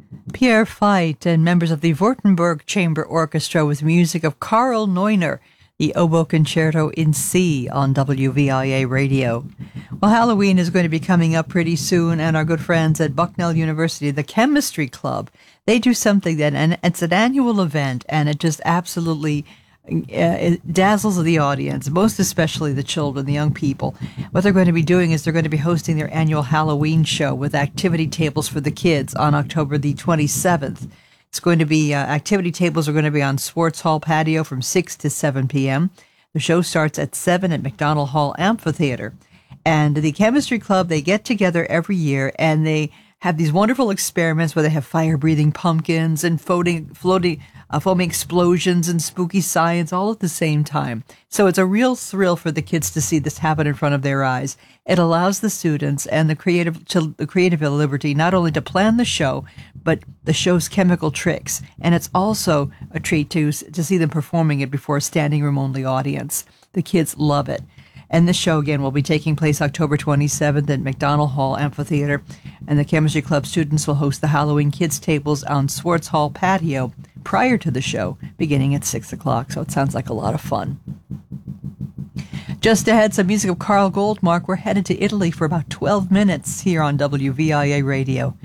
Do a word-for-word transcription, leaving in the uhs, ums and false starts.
Pierre Feit and members of the Württemberg Chamber Orchestra with music of Karl Neuner, the Oboe Concerto in C on W V I A Radio. Well, Halloween is going to be coming up pretty soon, and our good friends at Bucknell University, the Chemistry Club, they do something that, and it's an annual event, and it just absolutely uh, it dazzles the audience, most especially the children, the young people. What they're going to be doing is they're going to be hosting their annual Halloween show with activity tables for the kids on October the twenty-seventh. It's going to be, uh, activity tables are going to be on Swartz Hall patio from six to seven p.m. The show starts at seven at McDonald Hall Amphitheater. And the Chemistry Club, they get together every year and they have these wonderful experiments where they have fire-breathing pumpkins and floating, floating, uh, foaming explosions and spooky science all at the same time. So it's a real thrill for the kids to see this happen in front of their eyes. It allows the students and the creative, to, the creative liberty not only to plan the show, but the show's chemical tricks. And it's also a treat to, to see them performing it before a standing room only audience. The kids love it. And this show, again, will be taking place October twenty-seventh at McDonald Hall Amphitheater. And the Chemistry Club students will host the Halloween Kids tables on Swartz Hall patio prior to the show, beginning at six o'clock. So it sounds like a lot of fun. Just ahead, some music of Carl Goldmark. We're headed to Italy for about twelve minutes here on W V I A Radio.